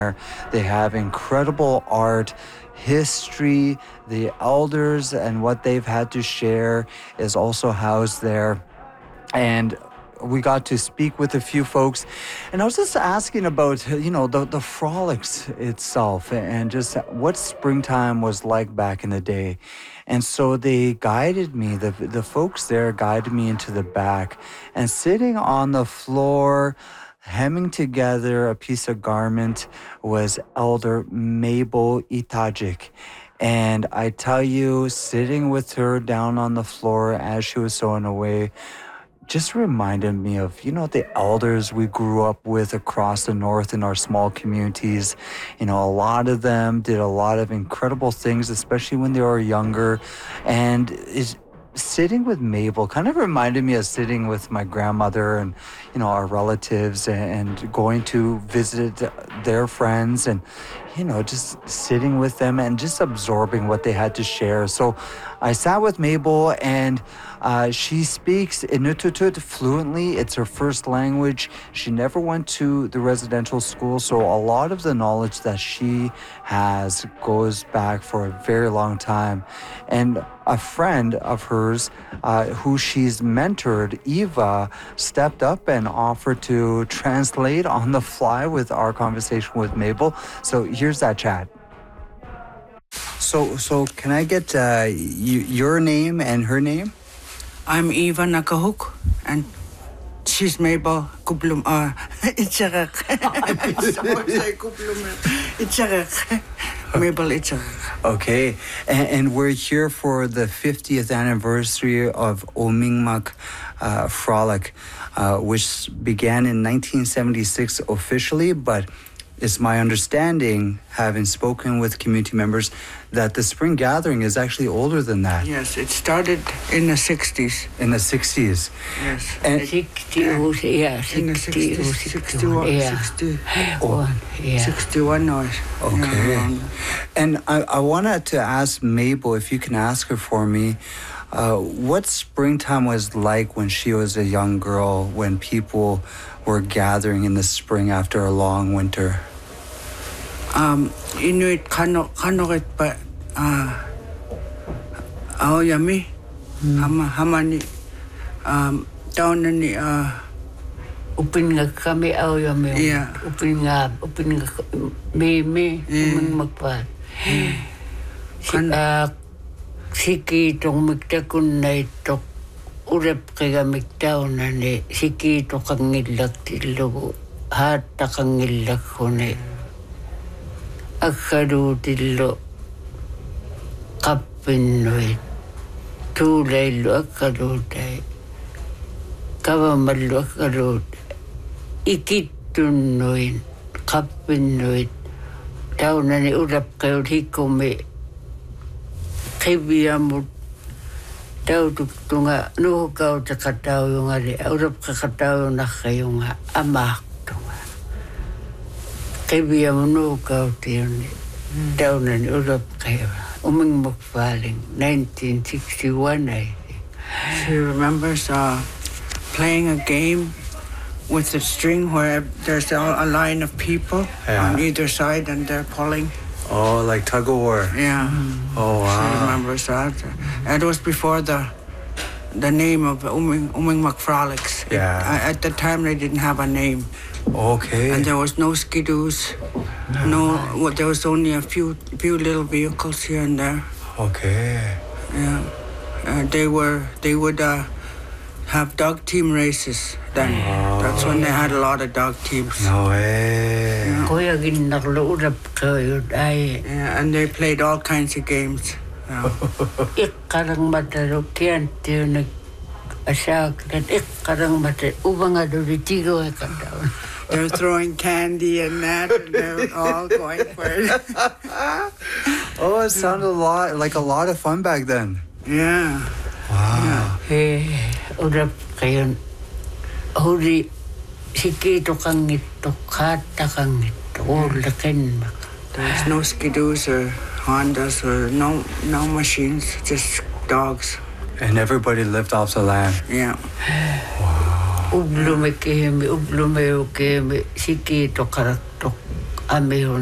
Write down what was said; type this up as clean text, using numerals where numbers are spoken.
They have incredible art, history, the elders, and what they've had to share is also housed there. And we got to speak with a few folks, and I was just asking about the frolics itself and just what springtime was like back in the day. And so they guided me, the folks there guided me into the back, and sitting on the floor hemming together a piece of garment was Elder Mabel Itajik. And I tell you, sitting with her down on the floor as she was sewing away just reminded me of, the elders we grew up with across the north in our small communities. A lot of them did a lot of incredible things, especially when they were younger. And sitting with Mabel kind of reminded me of sitting with my grandmother and, our relatives and going to visit their friends and, just sitting with them and just absorbing what they had to share. So I sat with Mabel, and she speaks Inuktitut fluently. It's her first language. She never went to the residential school, so a lot of the knowledge that she has goes back for a very long time. And a friend of hers who she's mentored, Eva, stepped up and offered to translate on the fly with our conversation with Mabel. So here's that chat. So can I get your name and her name? I'm Eva Nakahuk, and she's Mabel Kuplum. Itcharak. Itcharak. Mabel Itcharak. Okay, and we're here for the 50th anniversary of Omingmak Frolic, which began in 1976 officially, but it's my understanding, having spoken with community members, that the spring gathering is actually older than that. Yes, it started in the 60s. In the 60s? Yes. And 60, yeah, 60, 61, yeah. 61 noise. Okay. Yeah, and I wanted to ask Mabel, if you can ask her for me, what springtime was like when she was a young girl, when people were gathering in the spring after a long winter? Inuit kanoret pa aoyami hamani taonani upin nga kami aoyami. Yeah. Upin nga me magpat. Siki tong magtakun na ito urep kaya magtaon na ni siki to kangilak tilo hata kangilak ko ni akadu tilo kapinoy tulay lo akadu tay kawamalo akadu ikitunoy kapinoy taon na ni urep kayo hikome kibiyamut tau tunga no kau takatau yung ali urap kakatau na kayo nga amak tunga kibiyam no kau tiyon tau na urap kayo uming magpaling 1961 I think. She remembers playing a game with a string where there's a line of people on either side and they're pulling. Oh, like tug of war. Yeah. Oh, wow. She remembers that. And it was before the name of Umingmak Frolics. Yeah. At the time, they didn't have a name. Okay. And there was no skidoos. There was only a few little vehicles here and there. Okay. Yeah. They would have dog team races then. Oh. That's when they had a lot of dog teams. No way. Kuya ginaklo urap kayo ay Yeah, and they played all kinds of games. ikarang matalo kian tiyo nag asak dan ikarang matalo ubang ado ditigo ay kadaon. They were throwing candy and that, and they were all going for it. Oh, it sounded like a lot of fun back then. Yeah. Wow. Urap kayo huli sikito kang ito kata kang ito ulakin mak. There's no skidoos or Hondas or no machines, just dogs. And everybody lived off the land. Yeah. Ublume kemi sikito karatok Amihun